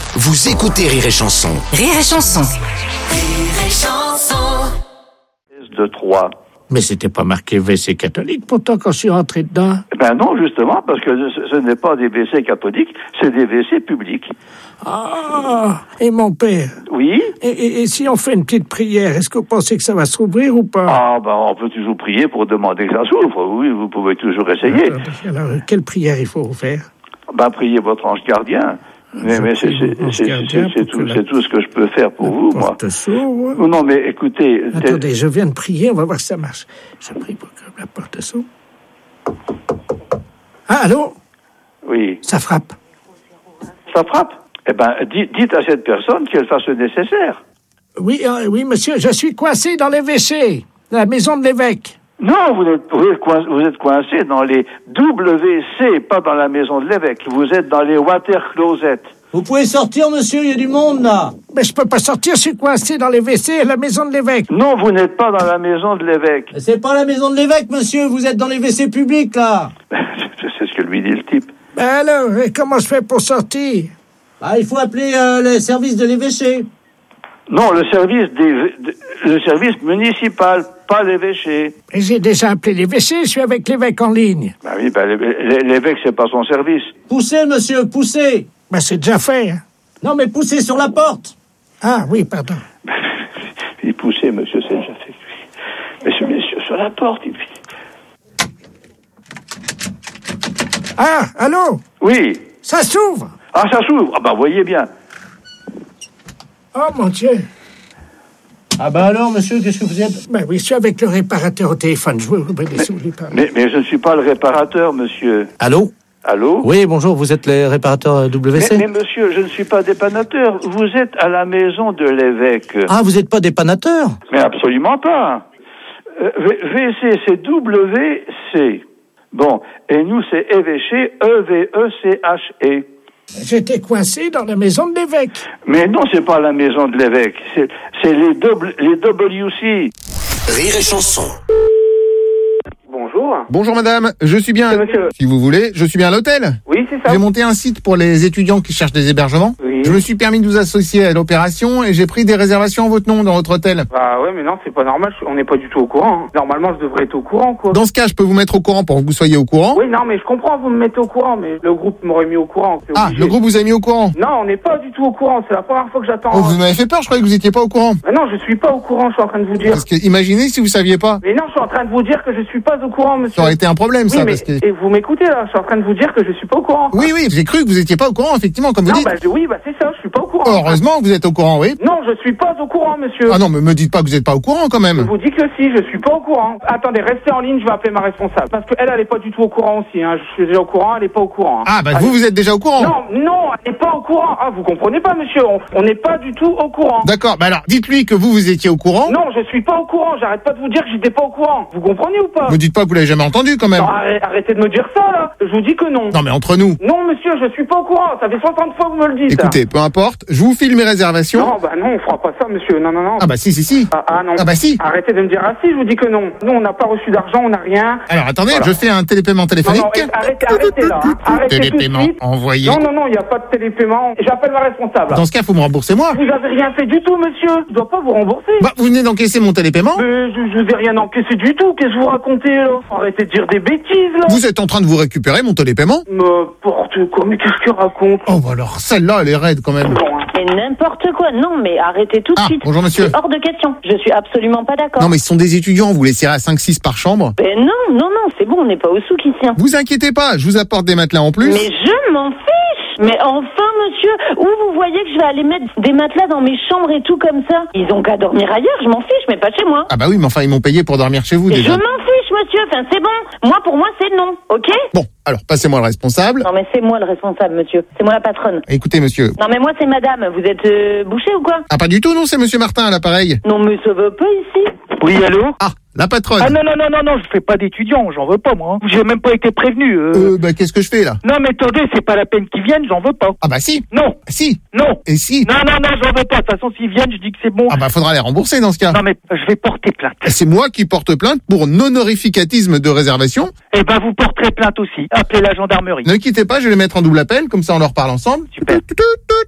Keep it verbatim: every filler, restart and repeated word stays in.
Vous écoutez Rire et Chanson. Rire et Chanson. Rire et Chanson. De trois. Mais c'était pas marqué W C catholique pourtant quand je suis rentré dedans. Ben non, justement, parce que ce, ce n'est pas des W C catholiques, c'est des W C publics. Ah, et mon père. Oui. Et, et, et si on fait une petite prière, est-ce que vous pensez que ça va s'ouvrir ou pas? Ah, ben on peut toujours prier pour demander que ça s'ouvre. Oui, vous pouvez toujours essayer. Alors, alors, quelle prière il faut faire? Ben priez votre ange gardien. Mais, mais c'est, c'est, c'est, c'est, c'est, tout, c'est tout ce que je peux faire pour vous, moi. Porte s'ouvre. Non, mais écoutez... Attendez, je viens de prier, on va voir si ça marche. Je prie pour que la porte s'ouvre. Ah, allô? Oui. Ça frappe. Ça frappe? Eh ben, dites, dites à cette personne qu'elle fasse le nécessaire. Oui, euh, oui, monsieur, je suis coincé dans les W C, la maison de l'évêque. Non, vous êtes, vous, êtes coincé, vous êtes coincé dans les W C, pas dans la maison de l'évêque. Vous êtes dans les water closets. Vous pouvez sortir, monsieur, il y a du monde, là. Mais je peux pas sortir, je suis coincé dans les W C à la maison de l'évêque. Non, vous n'êtes pas dans la maison de l'évêque. C'est pas la maison de l'évêque, monsieur, vous êtes dans les W C publics, là. C'est ce que lui dit le type. Ben alors, et comment je fais pour sortir? Ah, il faut appeler euh, le service de l'évêché. Non, le service des, de, le service municipal, pas l'évêché. Et j'ai déjà appelé les W C, je suis avec l'évêque en ligne. Ben oui, ben l'évêque, c'est pas son service. Poussez, monsieur, poussez. Ben c'est déjà fait. Hein. Non, mais poussez sur la porte. Ah oui, pardon. Il poussait, monsieur, c'est déjà fait. Monsieur, monsieur, sur la porte, il... Ah, allô? Oui. Ça s'ouvre. Ah, ça s'ouvre. Ah ben, voyez bien. Oh, mon Dieu. Ah bah alors, monsieur, qu'est-ce que vous êtes? Ben oui, je suis avec le réparateur au téléphone. Je vous laisser vous lui parler. Mais, mais je ne suis pas le réparateur, monsieur. Allô? Allô? Oui, bonjour, vous êtes les réparateurs W C? Mais, mais monsieur, je ne suis pas dépannateur. Vous êtes à la maison de l'évêque. Ah, vous n'êtes pas dépanateur? Mais absolument pas. Euh, W C, c'est W C. Bon, et nous, c'est évêché, E V E C H E. J'étais coincé dans la maison de l'évêque. Mais non, c'est pas la maison de l'évêque. C'est, c'est les, double, les W C. Rire et Chanson. Bonjour. Bonjour madame, je suis bien, C'est monsieur. si vous voulez, je suis bien à l'hôtel. Oui, c'est ça. J'ai monté un site pour les étudiants qui cherchent des hébergements. Oui. Je me suis permis de vous associer à l'opération et j'ai pris des réservations en votre nom dans votre hôtel. Bah ouais, mais non, c'est pas normal, je- on n'est pas du tout au courant. hein. Normalement, je devrais être au courant, quoi. Dans ce cas, je peux vous mettre au courant pour que vous soyez au courant. Oui, non, mais je comprends, vous me mettez au courant, mais le groupe m'aurait mis au courant. c'est Ah, obligé. le groupe vous a mis au courant. Non, on n'est pas du tout au courant, c'est la première fois que j'attends. Oh, vous m'avez fait peur, je croyais que vous étiez pas au courant. Mais non, je suis pas au courant, je suis en train de vous dire. Parce que imaginez si vous saviez pas. Mais non, je suis en train de vous dire que je suis pas au courant, monsieur. Ça aurait été un problème Oui, ça, mais parce que... et vous m'écoutez là, je suis en train de vous dire que je suis pas au courant. Oui, oui, j'ai cru que vous étiez pas au courant, effectivement, comme vous Non, dites. bah je- oui, bah c'est ça, je suis pas au courant. Heureusement que vous êtes au courant, oui. Non, je suis pas au courant, monsieur. Ah non, mais me dites pas que vous êtes pas au courant quand Je même. vous dis que si, je suis pas au courant. Attendez, restez en ligne, je vais appeler ma responsable. Parce qu'elle, elle est pas du tout au courant aussi. Hein. Je suis déjà au courant, elle est pas au courant. Hein. Ah, bah Allez. vous, vous êtes déjà au courant. Non, non, elle n'est pas au courant. Ah, vous comprenez pas, monsieur. On- On n'est pas du tout au courant. D'accord, bah alors, dites-lui que vous, vous étiez au courant. Non, je suis pas au courant. J'arrête pas de vous dire que j'étais pas au courant. Vous comprenez ou pas? Me dites pas que vous l'avez jamais entendu quand même. Non, arrêtez, arrêtez de me dire ça, là. Je vous dis que non. Non mais entre nous. Non, monsieur, je suis pas au courant. Ça fait soixante fois que vous me le dites. Écoutez, peu importe, je vous file mes réservations. Non, bah non, on fera pas ça, monsieur. Non, non, non. Ah bah si, si, si. Ah, ah, non. Ah bah si. Arrêtez de me dire ah si, je vous dis que non. Nous, on n'a pas reçu d'argent, on n'a rien. Alors attendez, Voilà. je fais un télépaiement Non, téléphonique. non, arrêtez, arrêtez là. Hein. Arrêtez tout de Télépaiement suite. envoyé. Non, non, non, il n'y a pas de télépaiement. J'appelle ma responsable. Dans ce cas, faut me rembourser moi. Vous avez rien fait du tout, monsieur. Je dois pas vous rembourser. Bah, vous venez d'encaisser mon télépaiement. Mais je, je vous ai rien encaissé du tout. Qu'est-ce que vous racontez, là? Arrêtez de dire des bêtises, là. Vous êtes en train de vous récupérer mon télépaiement. N'importe quoi. Mais qu'est-ce qu'il raconte? Oh bah alors, celle-là, elle est raide quand même. Bon, hein. Mais n'importe quoi. Non, mais arrêtez tout de Ah, suite. bonjour, monsieur. C'est hors de question. Je suis absolument pas d'accord. Non mais ce sont des étudiants, vous les serrez à cinq six par chambre. Mais non, non, non, c'est bon, on n'est pas au souk ici. hein. Vous inquiétez pas, je vous apporte des matelas en plus. Mais je m'en fiche. Mais enfin, monsieur, où vous voyez que je vais aller mettre des matelas dans mes chambres et tout comme ça? Ils ont qu'à dormir ailleurs, je m'en fiche, mais pas chez moi. Ah bah oui, mais enfin ils m'ont payé pour dormir chez vous Et je déjà. m'en fiche, monsieur. Enfin, c'est bon. Moi, pour moi, c'est non. Ok? Bon, alors passez-moi le responsable. Non, mais c'est moi le responsable, monsieur. C'est moi la patronne. Écoutez monsieur. Non, mais moi, c'est madame. Vous êtes euh, bouché ou quoi? Ah pas du tout, non, c'est monsieur Martin à l'appareil. Non, mais ça va pas ici. Oui, allô? Ah, la patronne. Ah non, non, non, non, non, je fais pas d'étudiant, j'en veux pas, moi. hein. J'ai même pas été prévenu. Euh... Euh, bah qu'est-ce que je fais là? Non, mais attendez, c'est pas la peine qu'ils viennent, j'en veux pas. Ah bah si. Non, Si. non. Et si. Non, non, non, j'en veux pas. De toute façon, s'ils viennent, je dis que c'est bon. Ah bah faudra les rembourser dans ce cas. Non, mais je vais porter plainte. C'est moi qui porte plainte pour non-honorificatisme de réservation. Eh ben, vous porterez plainte aussi. Appelez la gendarmerie. Ne quittez pas, je vais les mettre en double appel, comme ça on leur parle ensemble. Super.